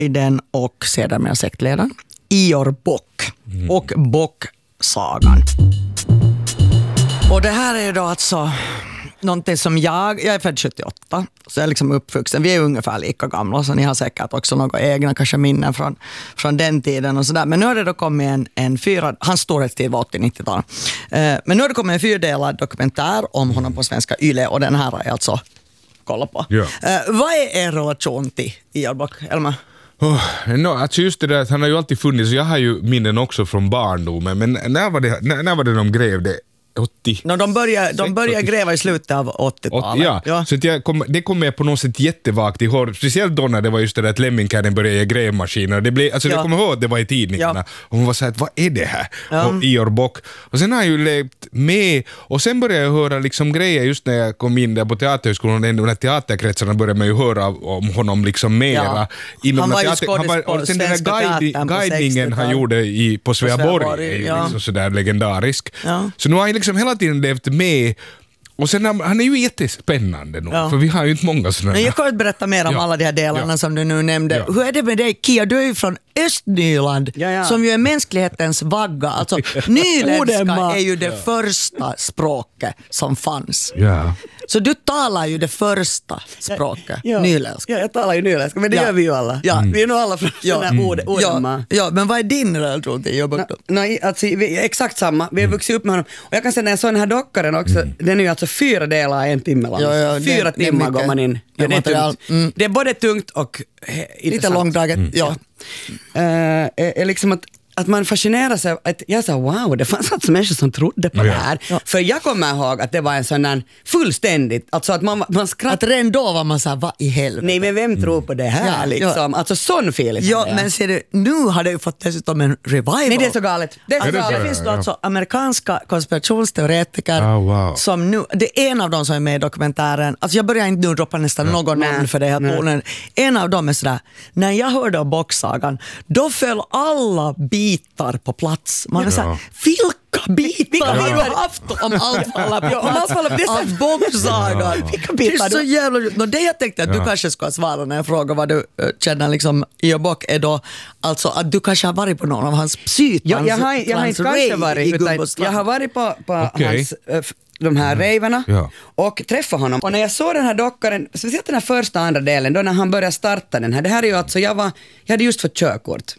i den och sedermera sektledaren Ior Bock och Bock-sagan. Och det här är då alltså någonting som jag är född 78, så jag är liksom uppvuxen. Vi är ungefär lika gamla, så ni har säkert också några egna kanske minnen från den tiden och sådär. Men nu har det då kommit en hans storhetstid var 80-90-tal. Men nu har det kommit en 4-delad dokumentär om honom på svenska YLE, och den här har jag alltså kollat på. Ja. Vad är er relation till Ior Bock, Elma? Alltså just det där att han har ju alltid funnits, jag har ju minnen också från barndomen, men när var det de grev det? 80. De började gräva i slutet av 80-talet. Ja. Så att det kom med på något sätt jättevagt ihåg. Speciellt då när det var just det där att Lemminkäden började ge grävmaskiner. Jag kommer ihåg att det var i tidningarna. Och hon var så här, vad är det här? Och Ior Bock. Och sen har jag ju levt med. Och sen började jag höra liksom grejer just när jag kom in där på teaterhögskolan. De här teaterkretsarna började man ju höra om honom liksom mera. Han var ju skådespelare på svenska teatern på 60-talet. Guidningen han gjorde på Sveaborg är ju liksom sådär legendarisk. Så nu har jag liksom hela tiden levt med. Och sen han är ju jättespännande nu, för vi har ju inte många sådana. Jag kan inte berätta mer om alla de här delarna som du nu nämnde. Hur är det med dig, Kia? Du är ju från Östnyland, som ju är mänsklighetens vagga. Alltså, nyländska är ju det första språket som fanns. Så du talar ju det första språket, nyländska. Ja, jag talar ju nyländska, men det gör vi ju alla. Vi är nog alla från Odenma. Men vad är din relation till Ior Bock? Alltså, vi är exakt samma. Vi har vuxit upp med honom. Och jag kan säga när jag såg den här dockaren också, den är ju alltså 4 delar i en timme lång. 4 timmar går man in. Det är tungt. Det är både tungt och lite långdraget. Liksom att man fascinerar sig, att jag sa wow, det fanns alltså människor som trodde på det här. För jag kommer ihåg att det var en sån där fullständigt, alltså att man skrattade. Att redan då var man så här, vad i helvete? Nej, men vem tror på det här liksom? Alltså sån fel. Men ser du, nu har det ju fått dessutom en revival. Nej, det är så galet. Det finns då alltså amerikanska konspirationsteoretiker som nu, det är en av dem som är med i dokumentären, alltså jag börjar inte nu droppa nästan någon namn för det här. En av dem är sådär, när jag hörde om Bock-sagan, då föll alla bitar på plats. Man är såhär, vilka bitar har du haft om allt av Bock-sagan? Det är så jävla... Det jag tänkte att du kanske ska svara när jag frågar vad du känner liksom Ior Bock är då, alltså att du kanske har varit på någon av hans psyt. Jag har inte kanske varit, jag har varit på hans... de här raverna och träffa honom. Och när jag såg den här dockaren, speciellt den här första andra delen, då när han började starta den här, det här är ju alltså, jag hade just fått körkort.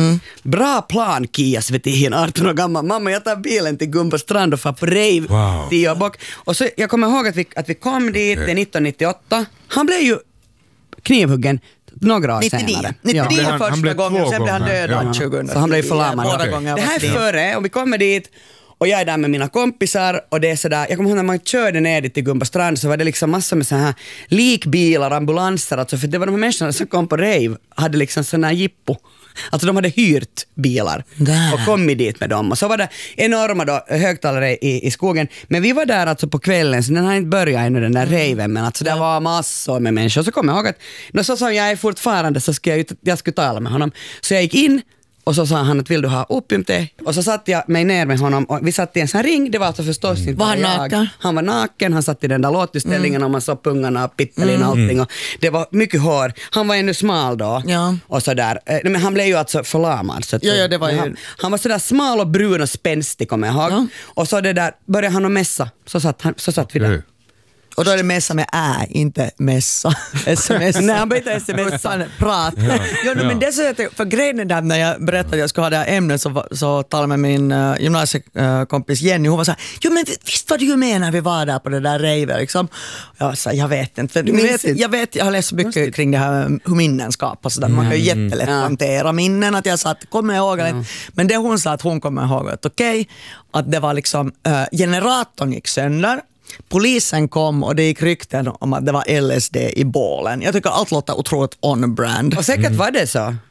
Bra plan, Kia, Svetihin, 18 år gammal. Mamma, jag tar bilen till Gumbo strand och far på rave till Ior Bock. Och så, jag kommer ihåg att vi kom dit, det är 1998. Han blev ju knivhuggen några år 99. senare. 99 första gången, sen blev han dödad 2000. Så han blev förlamad. Det här är före, och vi kommer dit. Och jag är där med mina kompisar och det är sådär, jag kommer ihåg när man körde ner dit till Gumbo strand så var det liksom massor med så här likbilar, ambulanser, alltså för det var de här människorna som kom på rave, hade liksom sådana här jippo. Alltså de hade hyrt bilar och kommit dit med dem. Och så var det enorma då, högtalare i skogen. Men vi var där alltså på kvällen, så den har inte börjat ännu, den där raven. Men alltså det var massor med människor. Så kom jag ihåg att så som jag är fortfarande så ska jag skulle tala med honom. Så jag gick in och så sa han att vill du ha opiumte? Och så satt jag mig ner med honom och vi satt i en sån ring. Det var alltså förstås inte var han naken? Han var naken, han satt i den där låtutställningen och man såg pungarna, pittelin och allting. Och det var mycket hår. Han var ännu smal då. Och sådär. Men han blev ju alltså förlamad. Så att, det var ju... han var sådär smal och brun och spänstig, kommer jag ihåg. Och så det där, började han att mässa. Så satt vi där. Och då är det mässa med inte mässa. SMS. Nej, han byter sms. Prat. Men det är så att, för grejen är där, när jag berättade att jag skulle ha det här ämnet så talade jag med min gymnasiekompis Jenny. Hon var så här, men visst var du ju med när vi var där på det där rave liksom. Jag vet inte. Jag har läst så mycket kring det här hur minnen skapas. Så där. Man kan ju jättelätt hantera minnen. Att jag sa att, kommer jag ihåg men det hon sa att hon kommer ihåg att att det var liksom generatorn gick sönder. Polisen kom och det gick rykten om att det var LSD i bålen. Jag tycker allt låter otroligt on-brand. Och säkert var det så.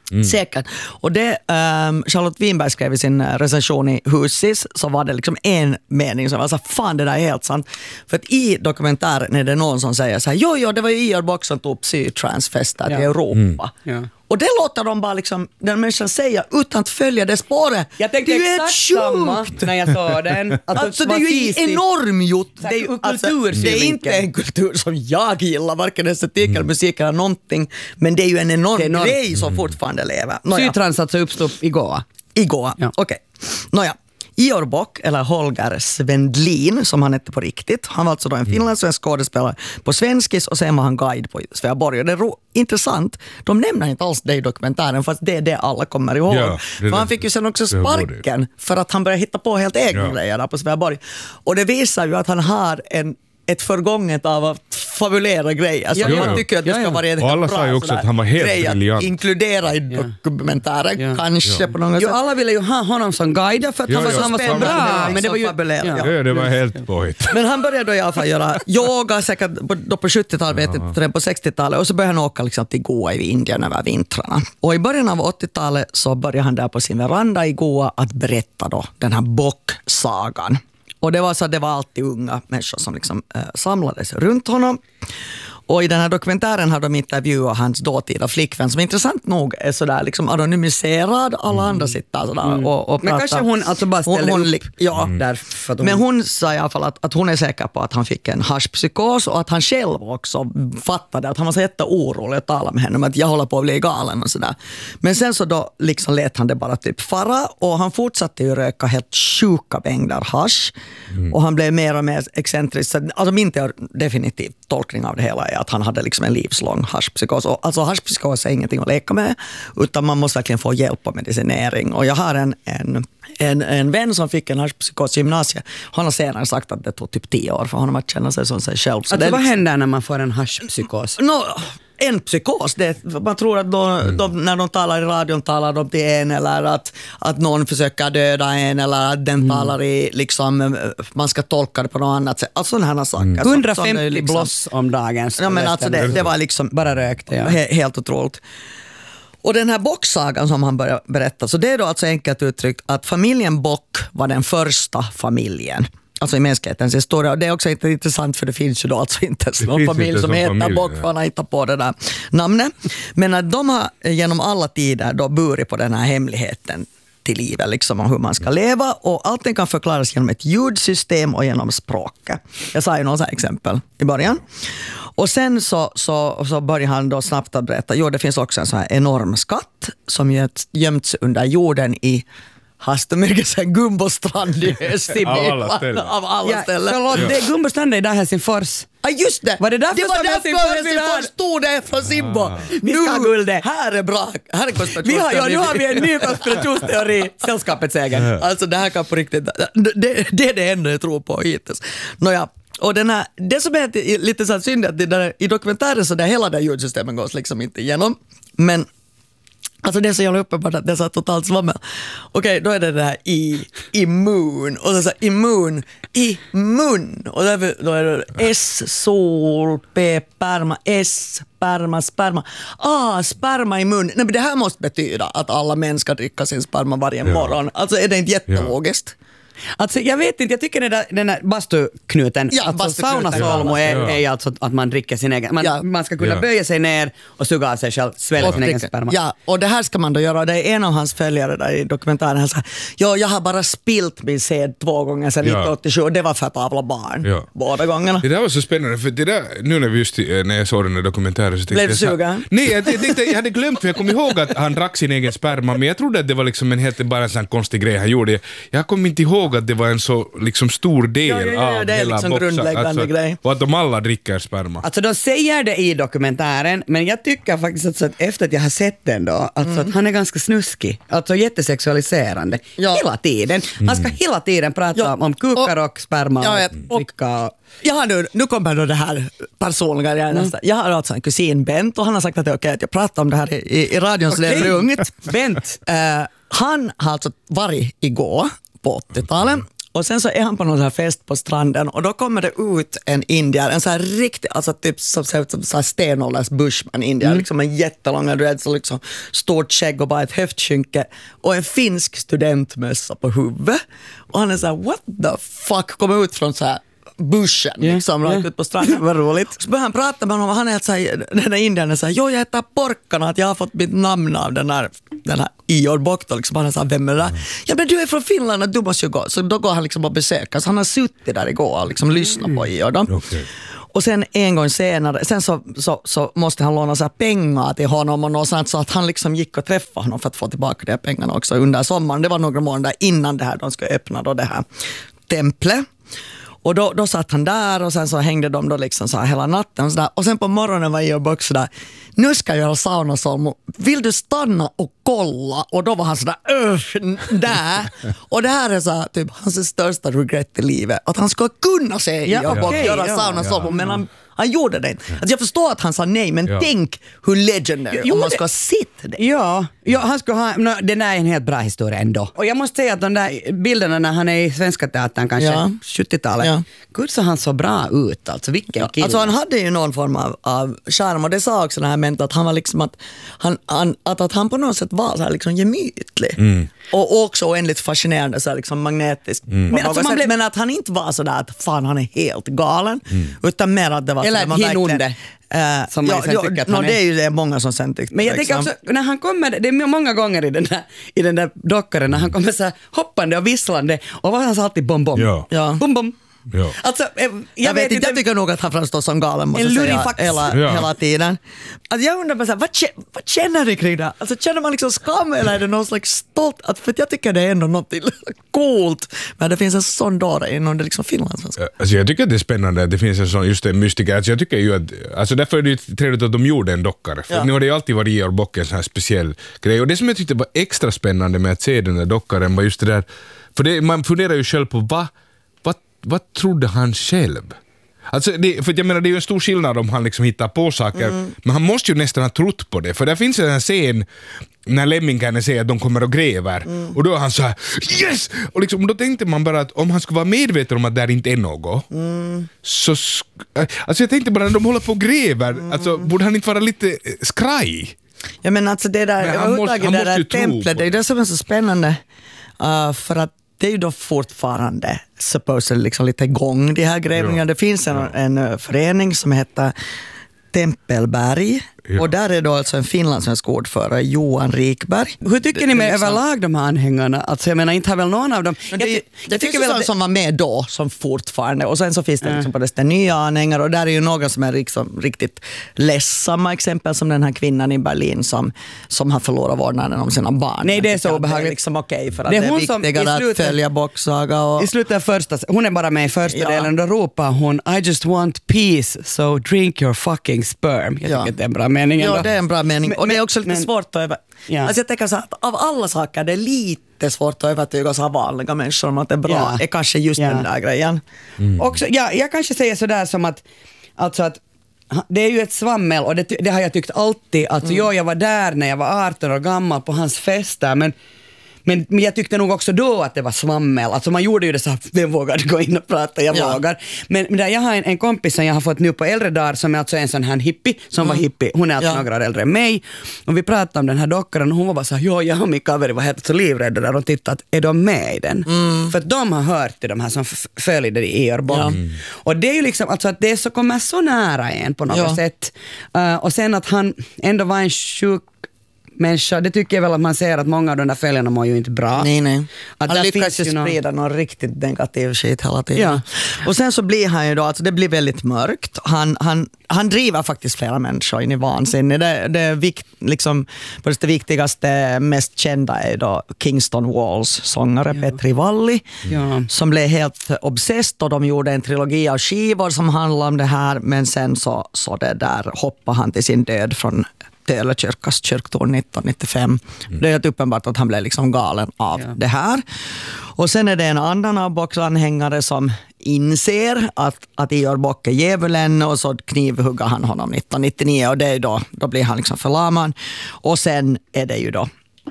Säkert. Och det Charlotte Winberg skrev i sin recension i Husis, så var det liksom en mening som var så fan, det där är helt sant. För att i dokumentären är det någon som säger så här, jo, det var ju Ior Bock som tog psytransfester i Europa. Ja. Och det låter de bara liksom, den människan säga utan att följa det spåret. Jag tänkte det är ju exakt samma när jag såg den. Alltså det är ju enormt gjort. Det är ju kultur. Det är inte en kultur som jag gillar, varken estetik eller musik eller någonting. Men det är ju en enorm grej som fortfarande lever. Psytrans alltså uppstod igår. Ja. Okej. Nåja. Ior Bock, eller Holger Svendlin som han hette på riktigt. Han var alltså då en finlandssvensk skådespelare på svenskis och sen var han guide på Sveaborg. Och det är intressant, de nämner inte alls det i dokumentären fast det är det alla kommer ihåg. Ja, för han fick ju sen också sparken för att han började hitta på helt egna grejer där på Sveaborg. Och det visar ju att han har ett förgånget av att fabulera grejer. Alltså man tycker att det ska vara en och alla sa ju också att han var helt briljant. Inkludera i dokumentären, kanske på något sätt. Alla ville ju ha honom som guide för att han var så bra. Men det var ju fabulera. Det var helt påhitt. Men han började då i alla fall göra yoga säkert då på 70-talet, vet inte, på 60-talet, och så började han åka liksom till Goa i Indien över vintrarna. Och i början av 80-talet så började han där på sin veranda i Goa att berätta då den här Bock-sagan. Och det var så att det var alltid unga människor som liksom samlades runt honom. Och i den här dokumentären har de intervjuat hans dåtida flickvän som intressant nog är sådär liksom anonymiserad. Alla andra sitter sådär och men pratar. kanske hon alltså bara ställer upp där för att hon... Men hon sa i alla fall att hon är säker på att han fick en haschpsykos och att han själv också fattade att han var så jätteorolig att tala med henne om att jag håller på att bli galen och sådär. Men sen så då liksom lät han det bara typ fara och han fortsatte ju röka helt sjuka mängder hasch och han blev mer och mer excentrisk. Alltså min definitiv tolkning av det hela är att han hade liksom en livslång haschpsykos. Alltså haschpsykos är ingenting att leka med utan man måste verkligen få hjälp och medicinering. Och jag har en vän som fick en haschpsykos i gymnasiet. Han har senare sagt att det tog typ 10 år för honom att känna sig som sig själv. Så alltså vad händer när man får en haschpsykos? En psykos, man tror att när de talar i radion talar de till en eller att någon försöker döda en eller att den talar i liksom, man ska tolka det på något annat sätt. Alltså sådana saker. 150 liksom, bloss om dagen. Ja, men alltså det var liksom bara rökt. Ja. Helt otroligt. Och den här Bock-sagan som han började berätta, så det är då alltså enkelt uttryckt att familjen Bock var den första familjen. Alltså i mänsklighetens historia. Och det är också inte intressant för det finns ju då alltså inte ens någon familj som heter Bock för att hitta på det där namnet. Men att de har genom alla tider då burit på den här hemligheten till livet liksom om hur man ska leva och allting kan förklaras genom ett ljudsystem och genom språket. Jag sa ju några exempel i början. Och sen så börjar han då snabbt att berätta, det finns också en så här enorm skatt som gömts under jorden i Hastemyrkesen Gumbostrand i Östtimor. Av alla ställen. Förlåt, det är Gumbostrand i där Helsingfors. Ja just det. Var det därför Helsingfors stod det från Simbo. Här är bra. Här är konspirationsteori. Nu har vi en ny konspirationsteori. Sällskapets egen. Alltså det här kan på riktigt. Det är det enda jag tror på hittills. Nåja. Och det som är lite så synd att i dokumentären så där hela det ljudsystemet går liksom inte igenom. Men alltså det är så jävla uppenbart att det är så totalt svammel. Okej, då är det där immun. Och så immun, immun. Och då är det S, sol, P, sperma, S, sperma. Sperma i mun. Nej, men det här måste betyda att alla män ska dricka sin sperma varje morgon. Alltså är det inte jättelogiskt? Alltså jag vet inte, jag tycker den där bastuknuten, alltså saunasolmo är alltså att man dricker sin egen, man ska kunna böja sig ner och suga av sig själv, svälja sin egen sperma. Ja, och det här ska man då göra, det är en av hans följare där i dokumentären, han sa, jag har bara spilt min sed 2 gånger sedan 1987 och det var för att avla barn, båda gångerna. Det där var så spännande, för det där, nu när jag såg den där dokumentären så blev du suga? Nej, jag hade glömt, för jag kom ihåg att han drack sin egen sperma, men jag trodde att det var liksom bara en sån konstig grej han gjorde. Jag kom inte ihåg att det var en så liksom stor del av det är hela liksom grundläggande grej. Och att de alla dricker sperma. Alltså de säger det i dokumentären, men jag tycker faktiskt att efter att jag har sett den då, alltså att han är ganska snuskig, alltså jättesexualiserande hela tiden. Han ska hela tiden prata om kukar och sperma och dricka. Nu kommer då det här personliga grejen. Jag har alltså en kusin Bent och han har sagt att det är okej att jag pratar om det här i radions levrungt. Bent. Han har alltså varit igår på 80-talet Och sen så är han på någon så här fest på stranden och då kommer det ut en indier, en så här riktig, alltså typ som ser ut som så här stenålders bushman indier, liksom en jättelånga dreads så liksom stort skägg och bara ett höftskynke och en finsk studentmössa på huvudet. Och han är så här, what the fuck, kommer ut från så här bushen, liksom, rakt ut på stranden. Vad roligt. Så börjar han prata med honom och han är helt såhär, den där indien säger, jag heter Porkana, att jag har fått mitt namn av den här Ior Bock. Liksom. Han är såhär, vem är det? Ja, men du är från Finland och du måste ju gå. Så då går han liksom och besöker. Så han har suttit där igår och liksom lyssnat på Ior då. Okay. Och sen en gång senare, sen så måste han låna så här pengar till honom och någonstans så att han liksom gick och träffade honom för att få tillbaka de här pengarna också under sommaren. Det var några månader innan det här, de ska öppna då det här templet. Och då satt han där och sen så hängde de då liksom så här hela natten och sådär. Och sen på morgonen var jag också där, nu ska jag göra saunasolmu, vill du stanna och kolla? Och då var han sådär, där. Och det här är så här, typ hans största regret i livet, att han ska kunna se göra saunasolmu, men han gjorde det. Alltså jag förstår att han sa nej, men tänk hur legendary om man ska sitta det. Ja, han ska ha, den är en helt bra historia ändå. Och jag måste säga att de där bilderna när han är i Svenska Teatern, kanske 70-talet, gud så han så bra ut, alltså vilken kille. Alltså han hade ju någon form av charm och det sa också det här med att han var liksom att han på något sätt var så här liksom gemytlig. Och också oändligt fascinerande så här liksom magnetisk. Men att han inte var så där att fan han är helt galen, utan mer att det var eller ett hinonde. Som man sen tycker att han är. Det är ju det många som sen tyckte. Men jag tänker också, när han kommer, det är många gånger i den där dockaren, när han kommer så här hoppande och visslande, och var han så alltid bom bom. Ja. Bom bom. Ja. Alltså, jag vet inte, jag tycker nog att han framstår som galen, måste säga, hela tiden. Alltså, jag undrar bara så här, vad känner du kring det? Alltså, känner man liksom skam eller är det någon slags stolt? För jag tycker det är ändå något coolt, men det finns en sån dag inom det liksom finlandssvenska. Alltså jag tycker att det är spännande att det finns en sån, just en mystiker. Alltså jag tycker ju att, alltså därför är det ju trevligt att de gjorde en dockare. För nu har det ju alltid varit Ior Bock en sån här speciell grej. Och det som jag tyckte var extra spännande med att se den där dockaren var just det där, för man funderar ju själv på vad trodde han själv? Alltså för jag menar, det är ju en stor skillnad om han liksom hittar på saker, men han måste ju nästan ha trott på det, för där finns en scen när Lemminkäinen säger att de kommer och gräver, och då är han så här, yes! Och liksom, då tänkte man bara att om han skulle vara medveten om att det inte är något, så alltså jag tänkte bara, när de håller på och gräver, alltså borde han inte vara lite skraj? Ja, men alltså det där, han måste det där templet, det är det som är så spännande, för att det är ju då fortfarande supposedly liksom lite igång de här grävningarna. Det finns en förening som heter Tempelberg. Ja. Och där är då alltså en finlandssvensk ordförare, Johan Rikberg. Hur tycker ni med liksom överlag de här anhängarna? Alltså jag menar, inte har väl någon av dem... Det finns väl som var med då som fortfarande. Och sen så finns det liksom på det nya anhängare. Och där är ju några som är liksom riktigt ledsamma, exempel som den här kvinnan i Berlin som har förlorat vårdnaden om sina barn. Nej, det är så obehagligt. Det är liksom okej, för att det är viktigare att följa Bocksaga. Och i slutet av första, hon är bara med i första delen, då ropar hon I just want peace, so drink your fucking sperm. Jag tycker att det är en bra mening. Ja, det är en bra mening. Och det är också lite svårt att alltså jag tänker så att av alla saker det är lite svårt att övertyga så vanliga människor om att det är bra. Är kanske just den där grejen. Också, jag kanske säger sådär som att alltså att det är ju ett svammel, och det har jag tyckt alltid. Alltså jag var där när jag var 18 år gammal på hans fester, men jag tyckte nog också då att det var svammel. Alltså man gjorde ju det så här, vem vågar gå in och prata? Jag vågar. Men där jag har en kompis som jag har fått nu på äldre dagar, som är alltså en sån här hippie, som var hippie. Hon är alltså några år äldre än mig. Och vi pratade om den här dockan och hon var bara så här, jag och min kaveri var helt så livrädda där och tittade, är de med i den? För att de har hört till de här som följde i Ior Bock. Och det är ju liksom, alltså att det så kommer så nära en på något sätt. Och sen att han ändå var en sjuk människa, det tycker jag väl att man ser att många av de där följarna mår ju inte bra. Nej. Att han lyckas ju sprida någon riktigt negativ skit hela tiden. Ja. Och sen så blir han ju då, alltså det blir väldigt mörkt. Han driver faktiskt flera människor in i vansinne. Liksom, det viktigaste, mest kända är då Kingston Walls sångare Petri Valli, som blev helt obsessed, och de gjorde en trilogi av skivor som handlar om det här, men sen så det där hoppade han till sin död från Töle kyrkas kyrktorn 1995. Det är helt uppenbart att han blev liksom galen av det här. Och sen är det en annan av Bocks anhängare som inser att Ior Bock är djävulen, och så knivhuggar han honom 1999, och det är då blir han liksom förlamad. Och sen är det ju då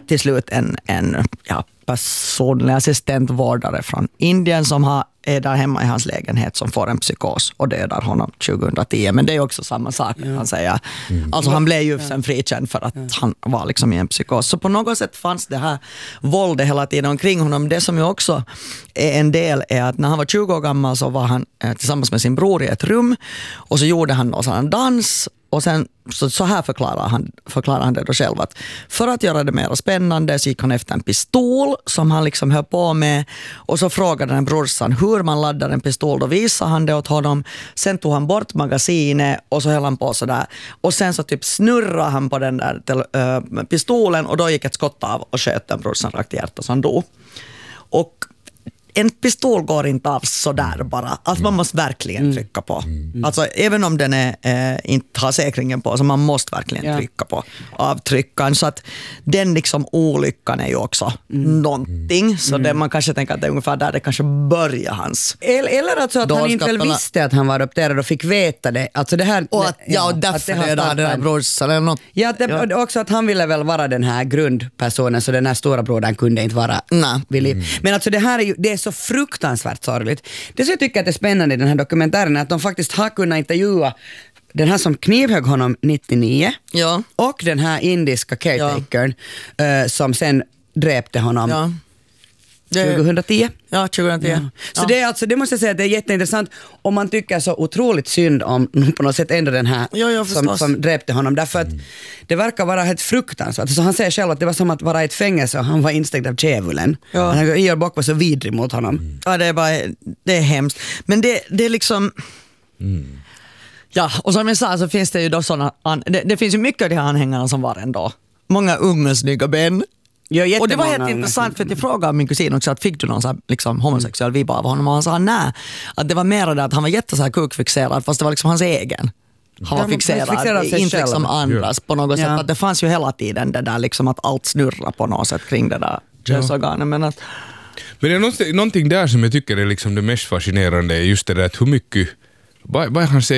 till slut en personlig assistentvårdare från Indien som är där hemma i hans lägenhet som får en psykos och dödar honom 2010. Men det är också samma sak kan man säga. Alltså han blev ju sen frikänd för att han var liksom i en psykos. Så på något sätt fanns det här våldet hela tiden omkring honom. Det som ju också är en del är att när han var 20 år gammal så var han tillsammans med sin bror i ett rum och så gjorde han någon dans. Och sen så här förklarar han det då själv att för att göra det mer spännande så gick han efter en pistol som han liksom höll på med och så frågade den brorsan hur man laddar en pistol. Då visade han det åt honom. Sen tog han bort magasinet och så höll han på sådär. Och sen så typ snurrade han på den där pistolen och då gick ett skott av och sköt den brorsan rakt i hjärtat så han dog. Och en pistol går inte av så där bara. Alltså man måste verkligen trycka på. Alltså även om den inte har säkringen på så man måste verkligen trycka på avtryckaren. Så att den liksom olyckan är ju också någonting. Så det man kanske tänker att det är ungefär där det kanske börjar hans. Eller alltså att han inte väl visste att han var uppdaterad och fick veta det. Alltså det här, och därför det den där brorsan eller något. Också att han ville väl vara den här grundpersonen så den här stora brodern kunde inte vara villig. Men alltså det här är ju, det är så fruktansvärt sorgligt. Det som jag tycker att är spännande i den här dokumentären är att de faktiskt har kunnat intervjua den här som knivhögg honom 99 och den här indiska caretakern som sen dräpte honom 2010. Ja, 2010. Ja. Så det är alltså, det måste jag säga att det är jätteintressant om man tycker så otroligt synd om på något sätt ändå den här som dräpte honom. Därför att det verkar vara helt fruktansvärt. Så han säger själv att det var som att vara i ett fängelse och han var instängd av djävulen. Ior Bock var så vidrig mot honom. Ja, det är hemskt. Men det är liksom... Ja, och som jag sa så finns det ju då sådana... Det finns ju mycket av de här anhängarna som var ändå. Många unga snygga ben. Och det var helt intressant för att jag frågade min kusin också att fick du någon så här, liksom, homosexuell vibb av honom och han sa nej, att det var mer det att han var jätte så här kukfixerad fast det var liksom hans egen. Han var fixerad inte liksom andras på något sätt. Att det fanns ju hela tiden det där liksom att allt snurrar på något sätt kring det där könsorganen. Men det är någonting där som jag tycker är liksom det mest fascinerande, just det där att hur mycket vad är hans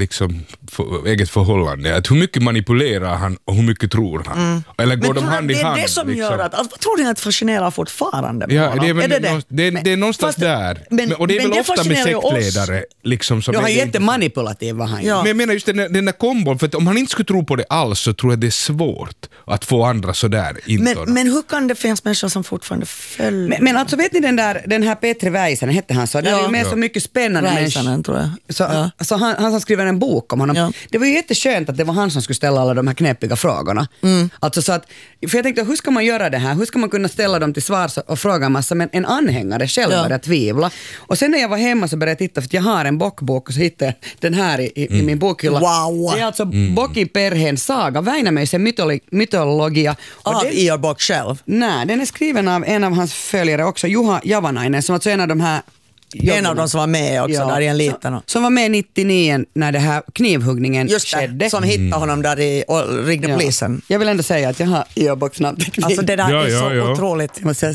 eget förhållande? Att hur mycket manipulerar han och hur mycket tror han? Eller går de hand i hand? Det är det som gör att... Vad tror ni att fascinerar fortfarande? Det är någonstans där. Och det är väl ofta med sektledare. Liksom, som han är jättemanipulativ var han. Men jag menar just den där kombon, för att om han inte skulle tro på det alls så tror jag det är svårt att få andra sådär. Men hur kan det finnas människor som fortfarande följer? Men alltså vet ni den här Petri Väisänen hette han så? Det är ju med så mycket spännande Väisänen tror jag. Så han som skriver en bok om honom. Det var ju jätteskönt att det var han som skulle ställa alla de här knäppiga frågorna. Alltså så att, för jag tänkte, hur ska man göra det här? Hur ska man kunna ställa dem till svar och fråga en massa? Men en anhängare själv började tvivla. Och sen när jag var hemma så började jag titta, för att jag har en bockbok och så hittade jag den här i min bokhylla. Wow. Det är alltså Bockin Perheen saga, Väinämöisen mytologia. Av Ior Bock själv? Nej, den är skriven av en av hans följare också, Juha Javanainen, som alltså en av de här en av dem som var med också där i en liten. Som var med 99 när det här knivhuggningen skedde. Som hittade honom där och ringde polisen. Jag vill ändå säga att jag har Ior Bocks namnteckning. Alltså det där är så otroligt.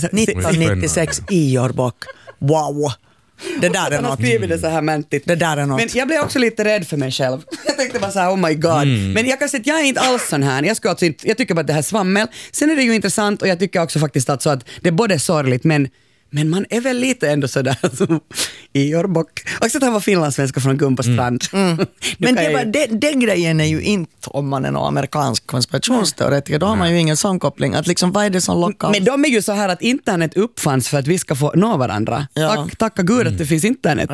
1996 Ior Bock. Wow. Det där är något. Det så här mäntigt. Det där är något. Men jag blev också lite rädd för mig själv. Jag tänkte bara så här, oh my god. Men jag kan säga att jag är inte alls sån här. Jag tycker bara att det här svammel. Sen är det ju intressant och jag tycker också faktiskt att, så att det är både sorgligt men man är väl lite ändå sådär som Ior Bock. Också att han var finlandssvenska från Gumbastrand. Men den grejen är ju inte om man är någon amerikansk konspirationsteoretiker. Då har man ju ingen sån koppling. Att liksom, vad är det som lockar? Men de är ju så här att internet uppfanns för att vi ska få nå varandra. Tacka Gud att det finns internet.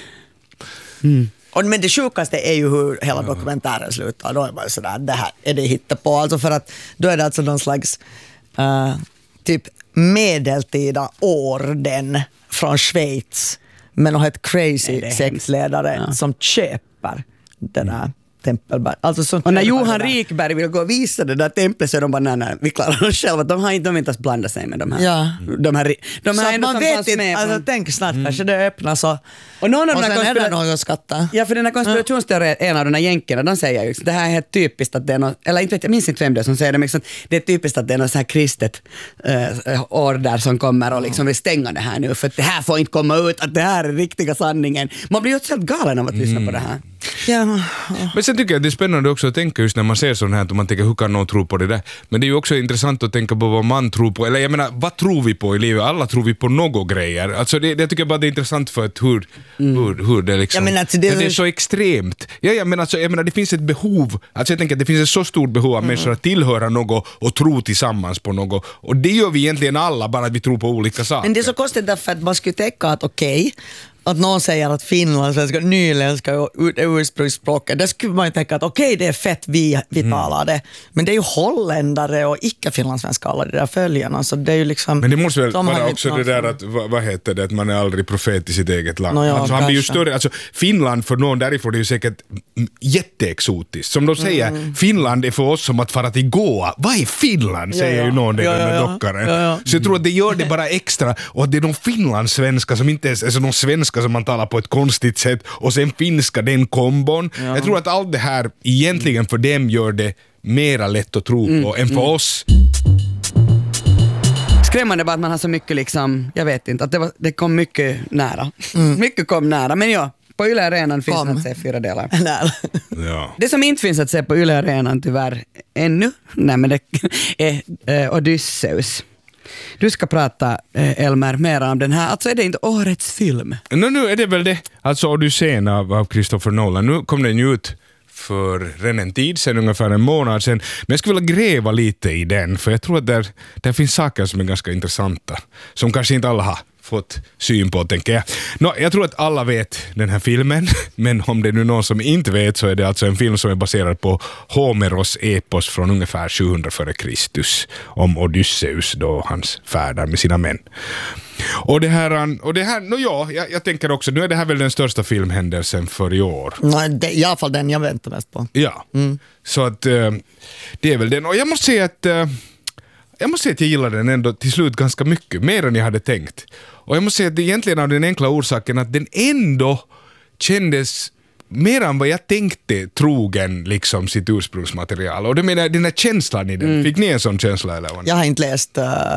Men det sjukaste är ju hur hela dokumentären slutar. Då är man sådär, det här är det hittepå. Alltså för att då är det alltså någon slags typ medeltida orden från Schweiz med något crazy sektledare som köper den där tempelberg. Alltså och när Johan Rikberg vill gå och visa det där templet så är de bara nej, vi klarar oss själva. De har inte ens blandat sig med de här. De här så man vet inte, alltså tänk snart kanske det öppnas och någon av och sen är det något skatta. Ja, för den här konspirationsteorin, en av de här jänkerna, de säger ju det här är helt typiskt att det är något, eller inte vet jag minns inte vem det är som säger det, men det är typiskt att det är något så här kristet order som kommer och liksom vill stänga det här nu för att det här får inte komma ut, att det här är riktiga sanningen. Man blir ju helt galen av att lyssna på det här. Men sen tycker jag att det är spännande också att tänka just när man ser sån här att man tänker hur kan någon tro på det där. Men det är ju också intressant att tänka på vad man tror på. Eller jag menar, vad tror vi på i livet? Alla tror vi på något grejer. Alltså det tycker jag bara det är intressant för att hur det liksom... Ja, men alltså det är så extremt. Jag menar det finns ett behov. Alltså jag tänker att det finns ett så stort behov av människor att tillhöra något och tro tillsammans på något. Och det gör vi egentligen alla, bara att vi tror på olika saker. Men det är så konstigt därför att man skulle tänka att okej, att någon säger att finlandssvenska, nyländska är ursprungsspråket, där skulle man ju tänka att okej, det är fett vi talar det. Men det är ju holländare och icke-finlandssvenska alla de där följarna. Så det är ju liksom, men det måste väl vara också det där att, vad heter det, att man är aldrig profet i sitt eget land. Alltså han blir ju större, alltså Finland för någon därifrån är ju säkert jätteexotiskt. Som de säger, Finland är för oss som att fara till Goa. Vad är Finland? Säger ju någon med dockaren. Så jag tror att det gör det bara extra, och att det är de finlandssvenska som inte är alltså de svenska som man talar på ett konstigt sätt och sen finska den kombon. Jag tror att allt det här egentligen för dem gör det mera lätt att tro på än för oss. Skrämmande bara att man har så mycket liksom, jag vet inte, att det kom mycket nära. Mycket kom nära, men ja, på Yle Arenan finns det att se 4 delar. Ja. Det som inte finns att se på Yle Arenan tyvärr ännu, men det är Odysseus. Du ska prata, Elmer, mer om den här. Alltså är det inte årets film? Nu är det väl det. Alltså Odysseen av Christopher Nolan. Nu kom den ju ut för en tid sedan, ungefär en månad sedan. Men jag skulle vilja gräva lite i den, för jag tror att där finns saker som är ganska intressanta. Som kanske inte alla har fått syn på, tänker jag. Jag tror att alla vet den här filmen, men om det är nu någon som inte vet så är det alltså en film som är baserad på Homeros epos från ungefär 700 före Kristus om Odysseus då hans färdar med sina män. Och det här jag tänker också, nu är det här väl den största filmhändelsen för i år. Nej, i alla fall den jag väntar mest på. Ja, så att det är väl den. Och jag måste säga att jag gillar den ändå till slut ganska mycket, mer än jag hade tänkt. Och jag måste säga att det egentligen av den enkla orsaken att den ändå kändes mer än vad jag tänkte trogen liksom sitt ursprungsmaterial. Och det menar den här känslan i den. Fick ni en sån känsla eller? Jag har inte läst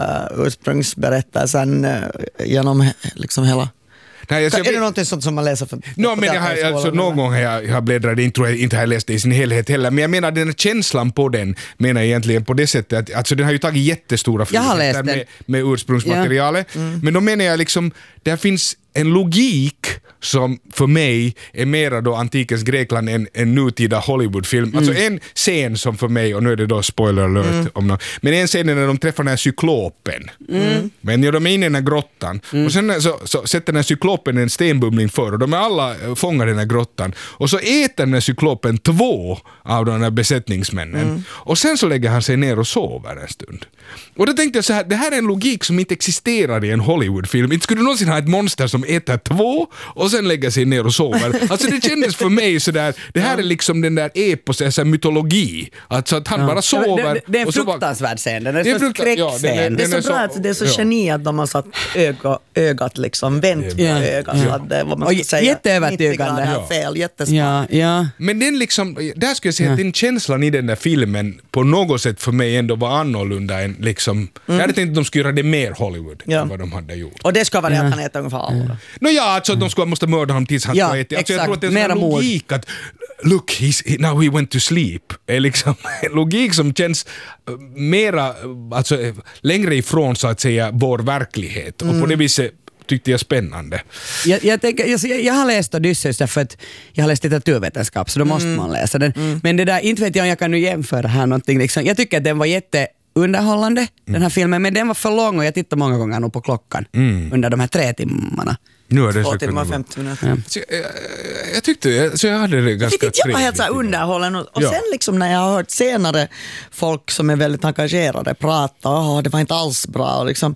ursprungsberättelsen genom liksom hela... Nej, är det någonting sånt som man läser för? Men någon gång har jag bläddrat in, tror jag inte har läst det i sin helhet heller, men jag menar den här känslan på den menar jag egentligen på det sättet att alltså den har ju tagit jättestora friheter med ursprungsmaterialet, men då menar jag liksom, där finns en logik som för mig är mera då antikens Grekland än en nutida Hollywoodfilm. Alltså en scen som för mig, och nu är det då spoiler alert om något, men en scen är när de träffar den här cyklopen. Men de är inne i den här grottan och sen så sätter den här cyklopen en stenbumling för och de är alla fångar den här grottan och så äter den här cyklopen 2 av de här besättningsmännen och sen så lägger han sig ner och sover en stund. Och då tänkte jag så här, det här är en logik som inte existerar i en Hollywoodfilm. Inte skulle du någonsin ha ett monster som äter 2 och sen lägger sig ner och sover. Alltså det kändes för mig sådär, det här är liksom den där epos, mytologi. Alltså att han bara sover. Det är en fruktansvärd scen, det är en skräckscen. Det är så bra att det är så geni att de har satt ögat liksom, vänt på ögat. Så att det, vad man ska säga, jätteövertygande. Fel, jättesmart. Ja. Men den liksom, där skulle jag säga att den känslan i den där filmen på något sätt för mig ändå var annorlunda än liksom, jag hade tänkt att de skulle göra det mer Hollywood än vad de hade gjort. Och det ska vara att han äter ungefär alla. Alltså de måste mörda honom tills han ska äta. Alltså, jag tror att det är en logik att look, now he went to sleep. Är liksom en logik som känns mera, alltså längre ifrån så att säga vår verklighet. Och på det viset tyckte jag spännande. Jag har läst Odysseus därför att jag har läst litteraturvetenskap, så då måste man läsa den. Men det där, inte vet jag om jag kan nu jämföra här någonting. Liksom. Jag tycker att den var jätteunderhållande, den här filmen, men den var för lång och jag tittade många gånger nog på klockan under de här 3 timmarna. Nu är det 2 timmar 50 minuter. Jag tyckte, så jag hade det ganska trevligt. Jag var helt så underhållen och sen liksom när jag har hört senare folk som är väldigt engagerade prata, det var inte alls bra och liksom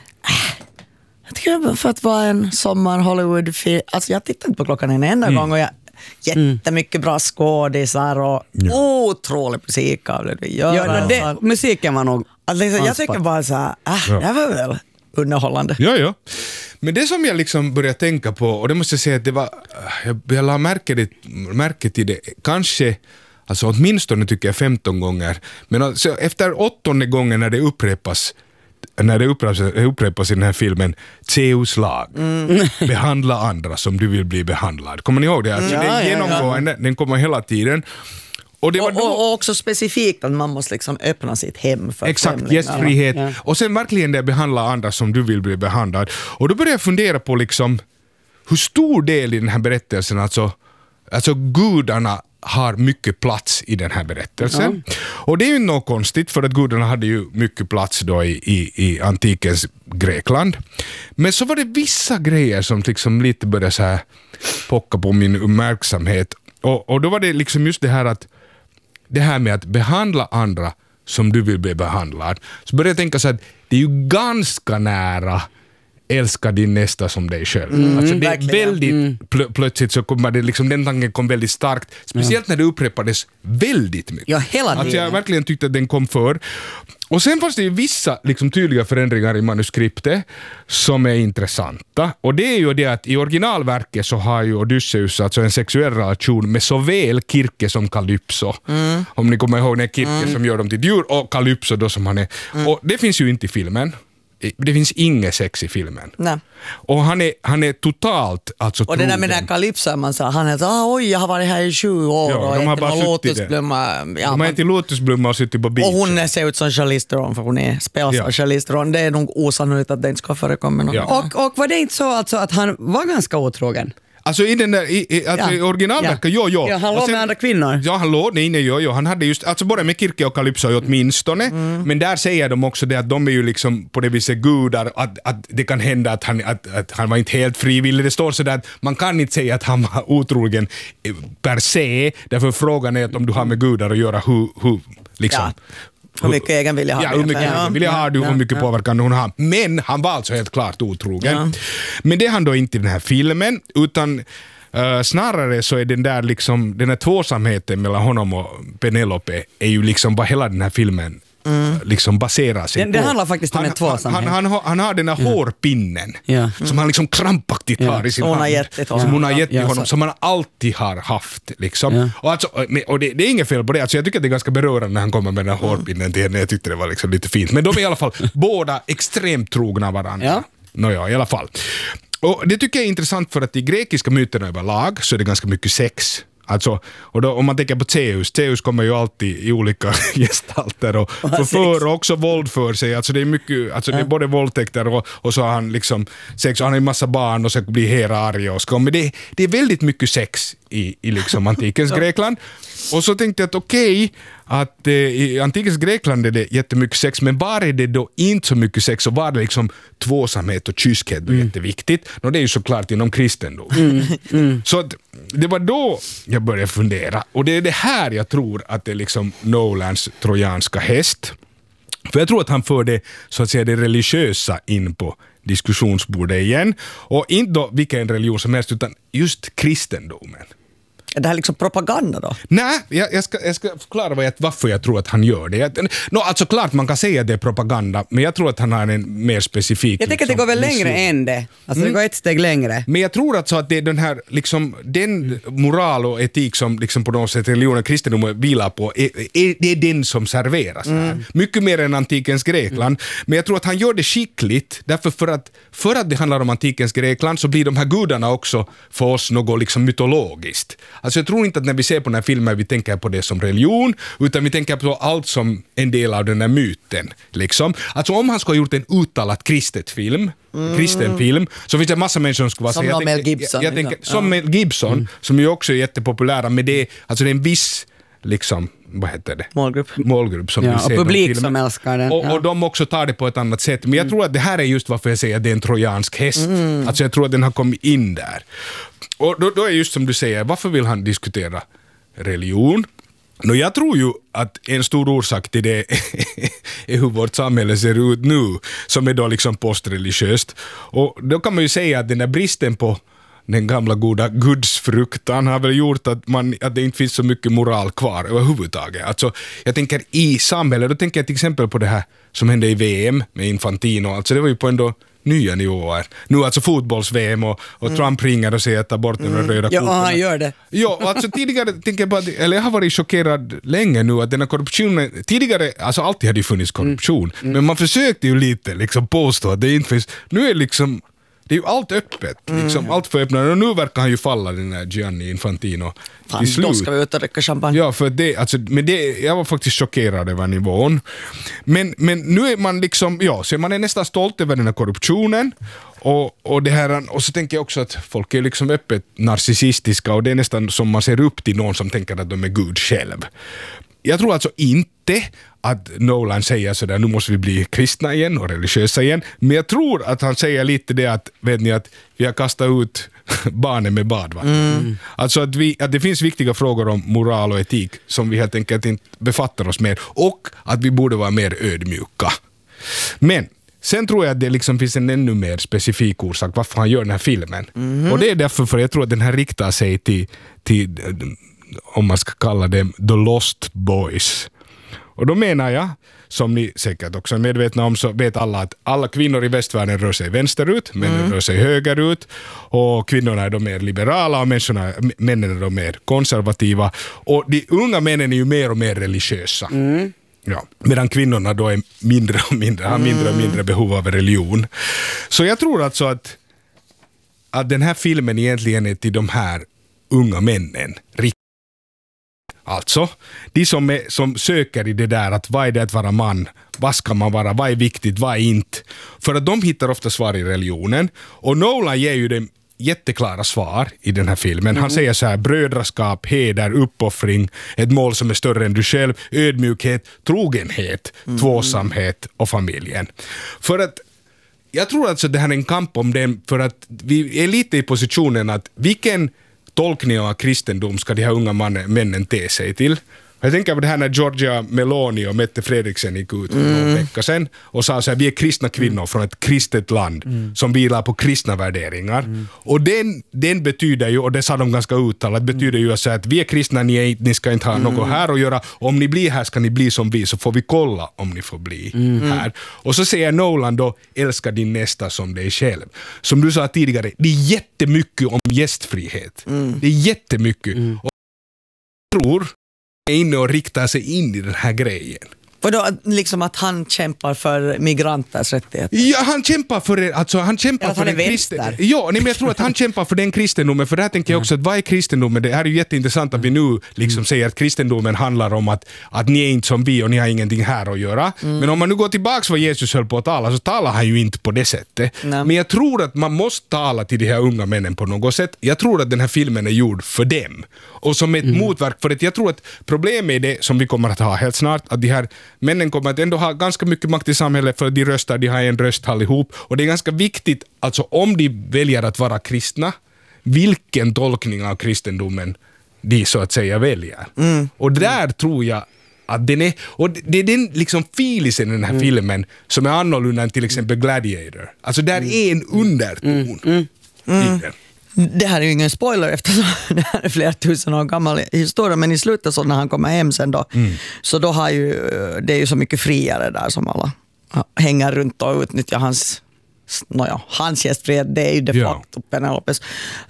jag tycker för att vara en sommar Hollywood-film, alltså jag tittade inte på klockan en enda gång och jag jättemycket bra skådisar och otrolig musik av det vi gör. Musiken var nog alltså, jag tycker bara så här, det var väl underhållande. Ja. Men det som jag liksom började tänka på, och det måste jag säga att det var, jag la märke till det, kanske, alltså åtminstone tycker jag 15 gånger, men alltså efter 8:e gången när det upprepas, när det upprepas i den här filmen, Zeus lag. Behandla andra som du vill bli behandlad. Kommer ni ihåg det? Alltså, det är genomgående, den kommer hela tiden. Och också specifikt att man måste liksom öppna sitt hem för exakt, gästfrihet. Ja. Och sen verkligen det behandla andra som du vill bli behandlad. Och då börjar jag fundera på liksom, hur stor del i den här berättelsen, alltså gudarna har mycket plats i den här berättelsen. Och det är ju något konstigt, för att gudarna hade ju mycket plats då i antikens Grekland. Men så var det vissa grejer som liksom lite började så här pocka på min uppmärksamhet. Och då var det liksom just det här att det här med att behandla andra som du vill bli behandlad. Så började jag tänka så att det är ju ganska nära älska din nästa som dig själv. Alltså det är väldigt plötsligt så kommer det liksom, den tanken kom väldigt starkt, speciellt när det upprepades väldigt mycket. Ja, hela tiden. Alltså jag verkligen tyckte att den kom för. Och sen fanns det ju vissa liksom tydliga förändringar i manuskriptet som är intressanta. Och det är ju det att i originalverket så har ju Odysseus alltså en sexuell relation med såväl Kirke som Kalypso. Om ni kommer ihåg när Kirke som gör dem till djur och Kalypso då som han är. Och det finns ju inte i filmen. Det finns inget sex i filmen. Nej. Och han är totalt alltså och det där med den här Kalypso, man sa, han är så, oj, jag har varit här i 20 år och de har bara lotusblomma. De har inte lotusblomma och suttit på beach. Och hon ser ut som Charlize Theron, för hon är spelas av Charlize Theron. Det är nog osannolikt att det inte ska förekomma någon. Och var det inte så alltså att han var ganska otrogen? Alltså i den där, i originalverket, Ja, han låg med andra kvinnor. Ja, han låg, han hade just, alltså både med Kirke och Kalypso åtminstone, men där säger de också det att de är ju liksom på det viset gudar, att det kan hända att han var inte helt frivillig. Det står så där att man kan inte säga att han var otrogen per se, därför frågan är att om du har med gudar att göra, hur liksom... Ja. Hur mycket egen vilja har du? Ja, hur mycket egen vilja har du, hur mycket påverkan hon har. Men han var alltså helt klart otrogen. Ja. Men det är han då inte i den här filmen, utan snarare så är den där liksom, den här tvåsamheten mellan honom och Penelope är ju liksom vad hela den här filmen liksom baserar sig på. Det handlar faktiskt om en tvåsamhet. Han har den här hårpinnen som han liksom krampaktigt har i sin hand. Som hon har gett honom, som han alltid har haft. Liksom. Och det är inget fel på det. Alltså, jag tycker att det är ganska berörande när han kommer med den här hårpinnen till henne. Jag tyckte det var liksom lite fint. Men de är i alla fall båda extremt trogna varandra. Nåja, i alla fall. Och det tycker jag är intressant, för att i grekiska myterna överlag så är det ganska mycket sex. Alltså, och då, om man tänker på Zeus kommer ju alltid i olika gestalter och förför också våld för sig. Alltså det är mycket, alltså det är både våldtäkter och så har han liksom sex, och han har en massa barn och så blir Hera arg och skam. Men det är väldigt mycket sex i liksom antikens Grekland. Och så tänkte jag att okej, att i antikens Grekland är det jättemycket sex, men var är det då inte så mycket sex, och var är det liksom tvåsamhet och kyskhet och jätteviktigt? Och det är ju såklart inom kristendom. Så att, det var då jag började fundera, och det är det här jag tror att det är liksom Nolans trojanska häst. För jag tror att han för det, så att säga, det religiösa in på diskussionsbordet igen, och inte då vilken religion som helst, utan just kristendomen. Är det här liksom propaganda då? Nej, jag ska förklara varför jag tror att han gör det. Alltså klart man kan säga att det är propaganda, men jag tror att han har en mer specifik... Jag tänker att det går väl längre än det. Alltså det går ett steg längre. Men jag tror att det är den här, liksom, den moral och etik som liksom på något sätt religionen, kristendomen vilar på, det är den som serveras här. Mycket mer än antikens Grekland. Men jag tror att han gör det skickligt, därför för att det handlar om antikens Grekland så blir de här gudarna också för oss något liksom mytologiskt. Alltså jag tror inte att när vi ser på den här filmen vi tänker på det som religion, utan vi tänker på allt som en del av den här myten. Liksom. Alltså om han skulle ha gjort en uttalat kristen film, så finns det en massa människor som skulle vara... Som Mel Gibson. Som Mel Gibson, som ju också är jättepopulära med det. Alltså det är en viss, liksom, vad heter det? Målgrupp som vill se och publik som älskar den. Och de också tar det på ett annat sätt. Men jag tror att det här är just varför jag säger att det är en trojansk häst. Alltså jag tror att den har kommit in där. Och då är just som du säger, varför vill han diskutera religion? Jag tror ju att en stor orsak till det är hur vårt samhälle ser ut nu, som är då liksom postreligiöst. Och då kan man ju säga att den där bristen på den gamla goda gudsfruktan har väl gjort att det inte finns så mycket moral kvar överhuvudtaget. Alltså, jag tänker i samhället, då tänker jag till exempel på det här som hände i VM med Infantino. Alltså det var ju på ändå nya nivåer. Nu alltså fotbolls-VM och Trump ringer och säger att ta bort den röda korten. Ja, han gör det. Ja, alltså tidigare tänker jag bara, eller jag har varit chockerad länge nu att den här korruptionen, tidigare, alltså alltid hade det funnits korruption, men man försökte ju lite liksom påstå att det inte finns, nu är liksom det är ju allt öppet, liksom, allt för öppna. Och nu verkar han ju falla, den här Gianni Infantino. Fan, då ska vi ut och dricka champagne. Ja, för det, alltså, men det, jag var faktiskt chockerad över nivån. Men nu är man liksom, ja, så man är nästan stolt över den här korruptionen. Och det här, och så tänker jag också att folk är liksom öppet narcissistiska och det är nästan som man ser upp till någon som tänker att de är Gud själv. Jag tror alltså inte att Nolan säger sådär, nu måste vi bli kristna igen och religiösa igen, men jag tror att han säger lite det att, vet ni, att vi har kastat ut barnen med badvatten. Alltså att det finns viktiga frågor om moral och etik som vi helt enkelt inte befattar oss med, och att vi borde vara mer ödmjuka. Men sen tror jag att det liksom finns en ännu mer specifik orsak varför han gör den här filmen. Och det är därför, för jag tror att den här riktar sig till om man ska kalla dem The Lost Boys. Och då menar jag, som ni säkert också är medvetna om, så vet alla att alla kvinnor i västvärlden rör sig vänsterut, männen rör sig högerut, och kvinnorna är då mer liberala och männen är då mer konservativa, och de unga männen är ju mer och mer religiösa. Ja, medan kvinnorna då är mindre och mindre behov av religion. Så jag tror alltså att den här filmen egentligen är till de här unga männen. Alltså, de som söker i det där att vad är det att vara man, vad ska man vara, vad är viktigt, vad är inte. För att de hittar ofta svar i religionen, och Nolan ger ju dem jätteklara svar i den här filmen. Han säger så här: brödraskap, heder, uppoffring, ett mål som är större än du själv, ödmjukhet, trogenhet, tvåsamhet och familjen. För att jag tror alltså det här är en kamp om den, för att vi är lite i positionen att vilken tolkning av kristendom ska de här unga männen te sig till. Jag tänker på det här när Giorgia Meloni och Mette Fredriksen gick ut för någon vecka sedan och sa så här: vi är kristna kvinnor från ett kristet land som vilar på kristna värderingar. Och den betyder ju, och det sa de ganska uttalat, betyder ju så att vi är kristna, ni ska inte ha något här att göra. Om ni blir här ska ni bli som vi, så får vi kolla om ni får bli här. Och så säger Nolan då: älska din nästa som dig själv. Som du sa tidigare, det är jättemycket om gästfrihet. Det är jättemycket. Och jag tror är inne och riktar sig in i den här grejen. För då liksom att han kämpar för migranters rättigheter? Ja, han kämpar för, alltså han kämpar för den kristen. Ja, men jag tror att han kämpar för den kristendomen, för där tänker jag också att vad är kristendomen? Det här är ju jätteintressant att vi nu liksom säger att kristendomen handlar om att ni är inte som vi och ni har ingenting här att göra. Men om man nu går tillbaks vad Jesus höll på att tala, så talar han ju inte på det sättet. Men jag tror att man måste tala till de här unga männen på något sätt. Jag tror att den här filmen är gjord för dem. Och som ett motverk, för att jag tror att problemet är det som vi kommer att ha helt snart, att de här männen kommer att ändå ha ganska mycket makt i samhället, för de röstar, de har en röst allihop, och det är ganska viktigt, alltså om de väljer att vara kristna, vilken tolkning av kristendomen de så att säga väljer. Och där tror jag att den är, och det är den liksom filisen i den här filmen som är annorlunda än till exempel Gladiator. Alltså där är en underton i den. Det här är ju ingen spoiler eftersom det här är flera tusen år gammal historia, men i slutet så när han kommer hem sen då, så då har ju, det är ju så mycket friare där som alla hänger runt och utnyttjar hans gästfrihet, det är ju de facto Penelopes.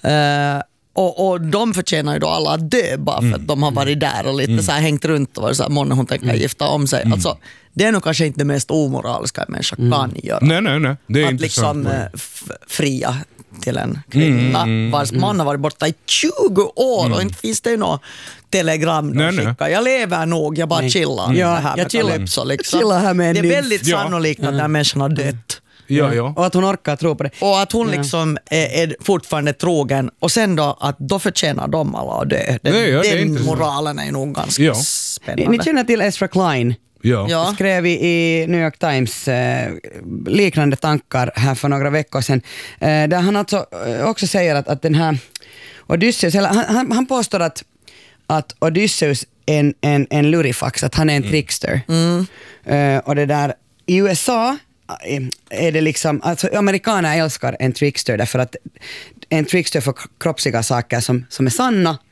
Och de förtjänar ju då alla att dö bara för att de har varit där och lite så här hängt runt och varit så här, månne hon tänker gifta om sig. Alltså, det är nog kanske inte det mest omoraliska en människa kan göra. Nej. Det är att liksom fria till en kvinna vars man har varit borta i 20 år och inte finns det något telegram de skickar. Jag lever nog, jag bara chillar. Jag chillar så liksom. Det är väldigt sannolikt att den människan har dött. Ja. Och att hon orkar tro på det. Och att hon liksom är fortfarande trogen. Och sen då att då förtjänar de alla att dö. Den moralen är nog ganska spännande. Ni känner till Ezra Klein? Ja. Skrev i New York Times liknande tankar här för några veckor sedan. Där han alltså också säger att den här Odysseus, han påstår att Odysseus är en lurifax, att han är en trickster. Och det där i USA är det liksom, alltså amerikaner älskar en trickster därför att en trickster får kroppsliga saker som är sanna,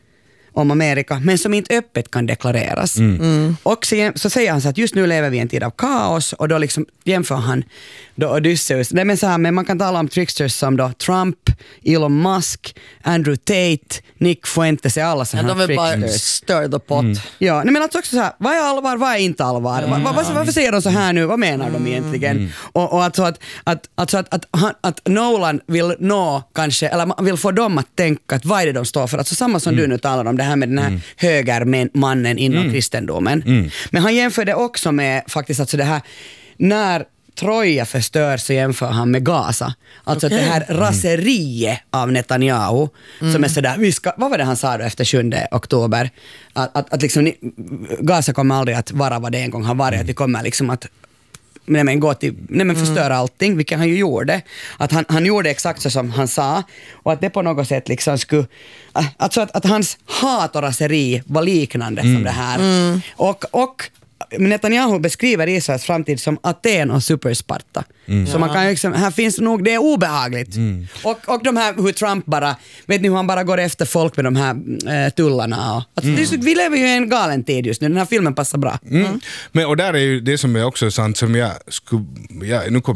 om Amerika, men som inte öppet kan deklareras. Och så säger han så att just nu lever vi i en tid av kaos, och då liksom jämför han då Odysseus. Nej, men så här, men man kan tala om tricksters som då Trump, Elon Musk, Andrew Tate, Nick Fuentes, är alla sådana här tricksters. De vill bara stir the pot. Ja, nej, men alltså också så här, vad är allvar, vad är inte allvar? Varför säger de så här nu? Vad menar de egentligen? Och alltså att Nolan vill nå kanske, eller man vill få dem att tänka att vad är det de står för? Alltså samma som du nu talar om, det här med den här högermannen inom kristendomen. Men han jämför det också med faktiskt alltså det här, när Troja förstörs så jämför han med Gaza. Alltså det här raseriet av Netanyahu som är sådär, vad var det han sa då efter 7 oktober? Att liksom Gaza kommer aldrig att vara vad det en gång har varit. Att det kommer liksom att förstöra allting, vilket han ju gjorde. Att han gjorde exakt så som han sa, och att det på något sätt liksom skulle, alltså att hans hat och raseri var liknande som det här. Och Netanyahu beskriver Israels framtid som Aten och Supersparta. Så man kan ju liksom, här finns nog, det är obehagligt. Och de här, hur Trump bara, vet ni hur han bara går efter folk med de här tullarna. Och, alltså, vi lever ju i en galen tid just nu, den här filmen passar bra. Men och där är ju det som är också sant, som nu kommer